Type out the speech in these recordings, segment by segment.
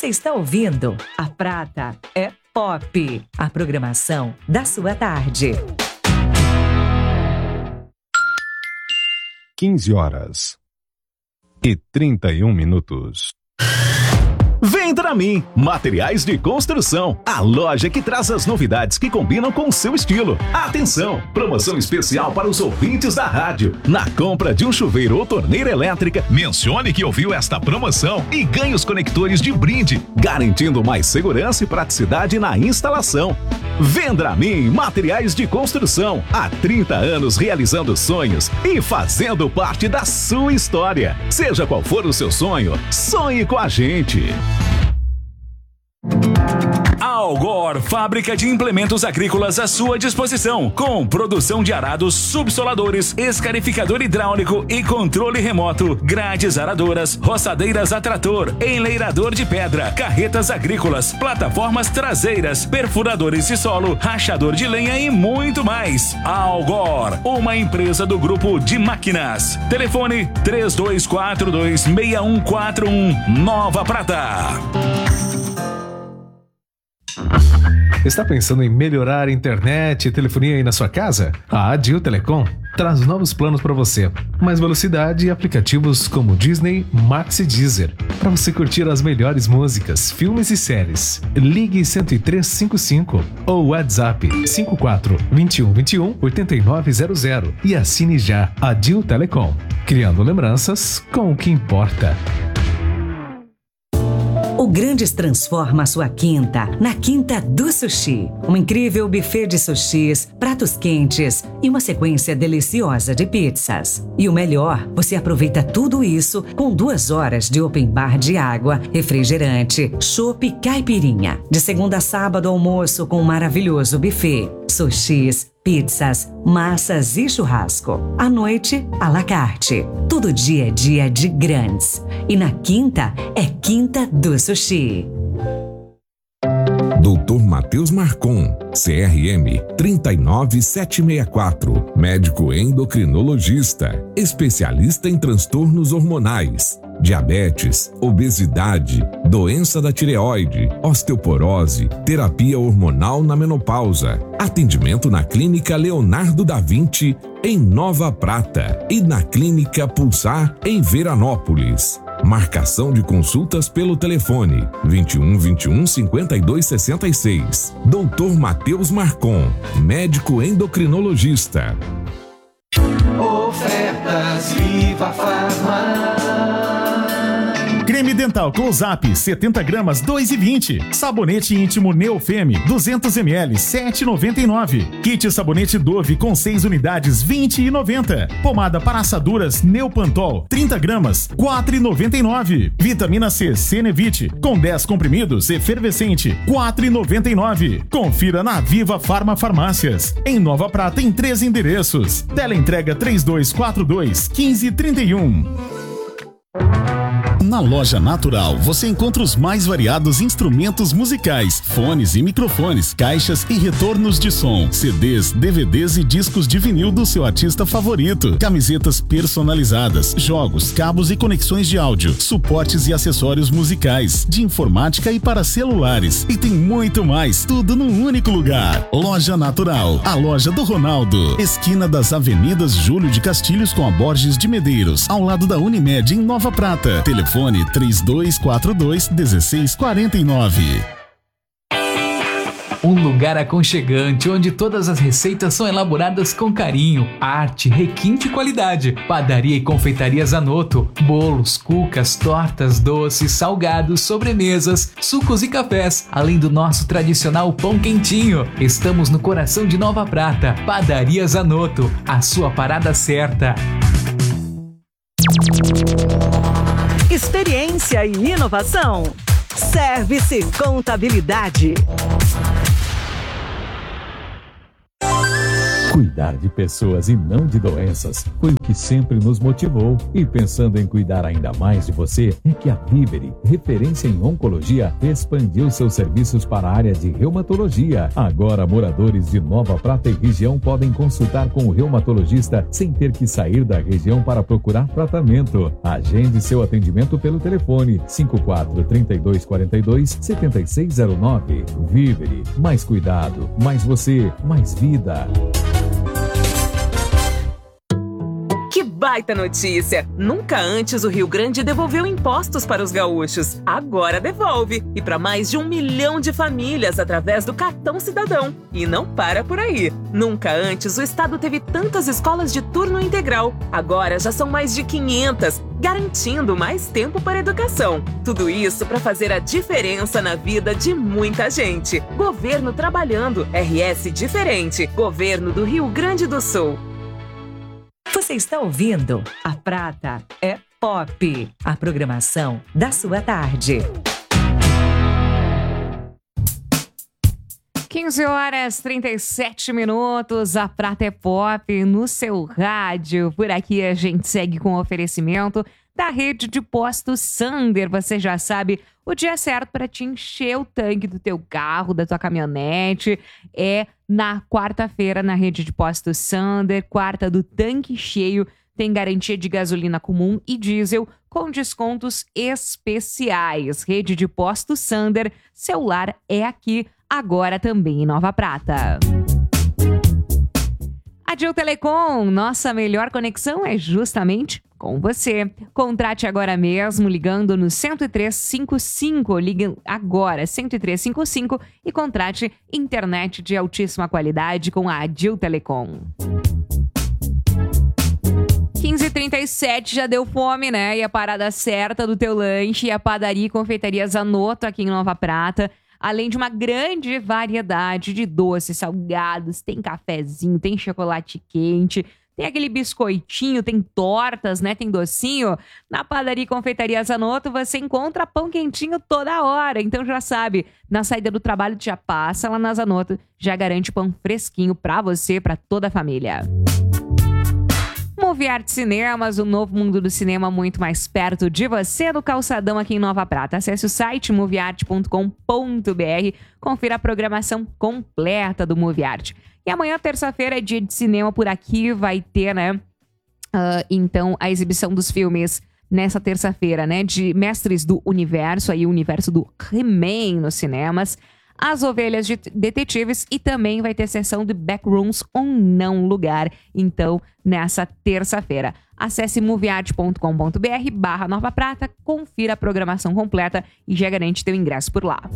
Você está ouvindo A Prata é Pop, a programação da sua tarde. 15h31. Vendramin, materiais de construção, a loja que traz as novidades que combinam com o seu estilo. Atenção, promoção especial para os ouvintes da rádio. Na compra de um chuveiro ou torneira elétrica, mencione que ouviu esta promoção e ganhe os conectores de brinde, garantindo mais segurança e praticidade na instalação. Vendramin, materiais de construção, há 30 anos realizando sonhos e fazendo parte da sua história. Seja qual for o seu sonho, sonhe com a gente. Algor, fábrica de implementos agrícolas à sua disposição, com produção de arados, subsoladores, escarificador hidráulico e controle remoto, grades aradoras, roçadeiras a trator, enleirador de pedra, carretas agrícolas, plataformas traseiras, perfuradores de solo, rachador de lenha e muito mais. Algor, uma empresa do grupo de máquinas. Telefone 3242-6141, Nova Prata. Está pensando em melhorar a internet e telefonia aí na sua casa? A Adil Telecom traz novos planos para você. Mais velocidade e aplicativos como Disney, Max e Deezer, para você curtir as melhores músicas, filmes e séries. Ligue 10355 ou WhatsApp 54 21 21 8900 e assine já Adil Telecom, criando lembranças com o que importa. O Grandes transforma a sua quinta na Quinta do Sushi. Um incrível buffet de sushis, pratos quentes e uma sequência deliciosa de pizzas. E o melhor, você aproveita tudo isso com 2 horas de open bar de água, refrigerante, chopp e caipirinha. De segunda a sábado, almoço com um maravilhoso buffet. Sushis, pizzas, massas e churrasco. À noite, à la carte. Todo dia é dia de grandes. E na quinta, é Quinta do Sushi. Dr. Matheus Marcon, CRM 39764, médico endocrinologista, especialista em transtornos hormonais, diabetes, obesidade, doença da tireoide, osteoporose, terapia hormonal na menopausa. Atendimento na Clínica Leonardo da Vinci, em Nova Prata, e na Clínica Pulsar, em Veranópolis. Marcação de consultas pelo telefone 21 21 52 66. Dr. Matheus Marcon, médico endocrinologista. Ofertas Viva Farma. Creme dental Close-Up 70 gramas 2,20. Sabonete íntimo Neofeme 200 ml 7,99. Kit sabonete Dove com 6 unidades 20,90. Pomada para assaduras Neopantol 30 gramas 4,99. Vitamina C Cenevite com 10 comprimidos efervescente 4,99. Confira na Viva Farma Farmácias. Em Nova Prata em 3 endereços. Teleentrega 3242 1531. Na Loja Natural, você encontra os mais variados instrumentos musicais, fones e microfones, caixas e retornos de som, CDs, DVDs e discos de vinil do seu artista favorito, camisetas personalizadas, jogos, cabos e conexões de áudio, suportes e acessórios musicais, de informática e para celulares. E tem muito mais, tudo num único lugar. Loja Natural, a loja do Ronaldo, esquina das Avenidas Júlio de Castilhos com a Borges de Medeiros, ao lado da Unimed em Nova Prata. Telefone 3242-1649. Um lugar aconchegante onde todas as receitas são elaboradas com carinho, arte, requinte e qualidade. Padaria e confeitaria Zanotto, bolos, cucas, tortas, doces, salgados, sobremesas, sucos e cafés, além do nosso tradicional pão quentinho. Estamos no coração de Nova Prata. Padaria Zanotto, a sua parada certa. Experiência e inovação. Service Contabilidade. Cuidar de pessoas e não de doenças foi o que sempre nos motivou. E pensando em cuidar ainda mais de você, é que a Vivere, referência em oncologia, expandiu seus serviços para a área de reumatologia. Agora, moradores de Nova Prata e região podem consultar com o reumatologista sem ter que sair da região para procurar tratamento. Agende seu atendimento pelo telefone 54-3242-7609. Vivere, mais cuidado, mais você, mais vida. Que baita notícia! Nunca antes o Rio Grande devolveu impostos para os gaúchos. Agora devolve! E para mais de 1 milhão de famílias através do Cartão Cidadão. E não para por aí! Nunca antes o estado teve tantas escolas de turno integral. Agora já são mais de 500, garantindo mais tempo para educação. Tudo isso para fazer a diferença na vida de muita gente. Governo trabalhando, RS diferente. Governo do Rio Grande do Sul. Você está ouvindo A Prata é Pop, a programação da sua tarde. 15h37, A Prata é Pop no seu rádio. Por aqui a gente segue com o oferecimento da rede de postos Sander. Você já sabe, o dia certo para te encher o tanque do teu carro, da tua caminhonete, é na quarta-feira na rede de postos Sander. Quarta do tanque cheio, tem garantia de gasolina comum e diesel com descontos especiais. Rede de postos Sander, seu lar é aqui, agora também em Nova Prata. A Dil Telecom, nossa melhor conexão é justamente com você. Contrate agora mesmo ligando no 10355. Ligue agora 10355 e contrate internet de altíssima qualidade com a Dil Telecom. 15h37, já deu fome, né? E a parada certa do teu lanche é a Padaria e Confeitaria Zanotto aqui em Nova Prata. Além de uma grande variedade de doces, salgados, tem cafezinho, tem chocolate quente, tem aquele biscoitinho, tem tortas, né? Tem docinho. Na Padaria e Confeitaria Zanotto você encontra pão quentinho toda hora. Então já sabe, na saída do trabalho já passa lá na Zanotto, já garante pão fresquinho pra você, pra toda a família. Movie Art Cinemas, o novo mundo do cinema muito mais perto de você, no Calçadão aqui em Nova Prata. Acesse o site movieart.com.br, confira a programação completa do Movie Art. E amanhã, terça-feira, é dia de cinema por aqui, vai ter, né, então, a exibição dos filmes nessa terça-feira, né, de Mestres do Universo, aí o universo do He-Man nos cinemas, As Ovelhas de Detetives e também vai ter sessão de Backrooms, um não lugar, então, nessa terça-feira. Acesse movieart.com.br/Nova Prata, confira a programação completa e já garante teu ingresso por lá.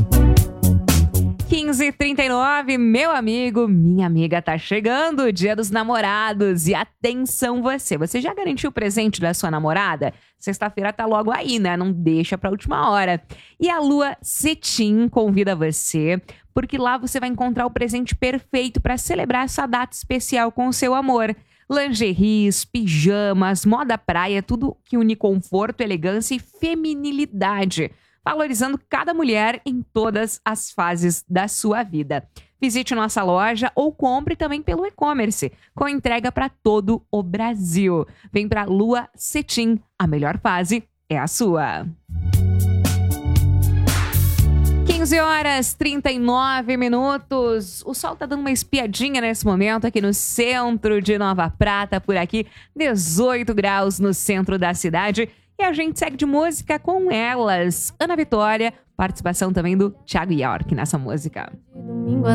15h39, meu amigo, minha amiga, tá chegando o Dia dos Namorados. E atenção você já garantiu o presente da sua namorada? Sexta-feira tá logo aí, né? Não deixa pra última hora. E a Lua Cetim convida você, porque lá você vai encontrar o presente perfeito para celebrar essa data especial com o seu amor. Lingeries, pijamas, moda praia, tudo que une conforto, elegância e feminilidade, valorizando cada mulher em todas as fases da sua vida. Visite nossa loja ou compre também pelo e-commerce, com entrega para todo o Brasil. Vem para Lua Cetim, a melhor fase é a sua. 15h39. O sol tá dando uma espiadinha nesse momento aqui no centro de Nova Prata, por aqui, 18 graus no centro da cidade. E a gente segue de música com elas. Ana Vitória, participação também do Thiago York nessa música. Domingo